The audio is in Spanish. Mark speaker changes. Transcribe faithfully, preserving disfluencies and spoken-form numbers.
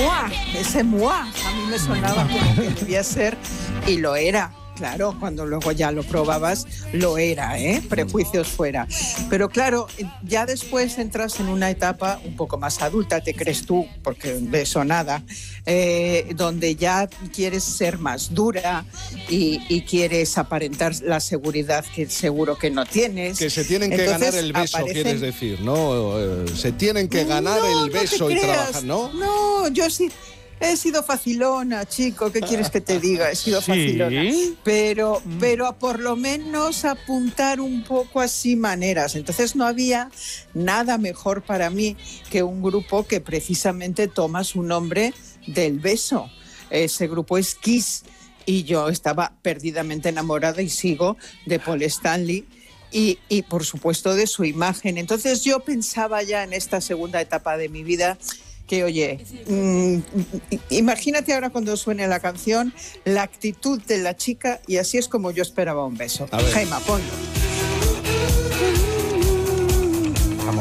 Speaker 1: moi, ese moi, a mí me sonaba como que debía ser, y lo era. Claro, cuando luego ya lo probabas, lo era, ¿eh? Prejuicios fuera. Pero claro, ya después entras en una etapa un poco más adulta, te crees tú, porque de eso nada, eh, donde ya quieres ser más dura y, y quieres aparentar la seguridad que seguro que no tienes.
Speaker 2: Que se tienen que
Speaker 1: Entonces,
Speaker 2: ganar el beso,
Speaker 1: aparecen...
Speaker 2: quieres decir, ¿no? Eh, Se tienen que ganar
Speaker 1: no,
Speaker 2: el beso
Speaker 1: no te
Speaker 2: y
Speaker 1: creas.
Speaker 2: trabajar, ¿no?
Speaker 1: No, yo sí... He sido facilona, chico, ¿qué quieres que te diga? He sido
Speaker 3: ¿Sí?
Speaker 1: facilona. Pero, pero por lo menos apuntar un poco así maneras. Entonces no había nada mejor para mí que un grupo que precisamente toma su nombre del beso. Ese grupo es Kiss y yo estaba perdidamente enamorada y sigo de Paul Stanley. Y, y por supuesto de su imagen. Entonces yo pensaba ya en esta segunda etapa de mi vida que, oye, mmm, imagínate ahora cuando suene la canción, la actitud de la chica, y así es como yo esperaba un beso.
Speaker 2: A ver.
Speaker 1: Gemma, ponlo.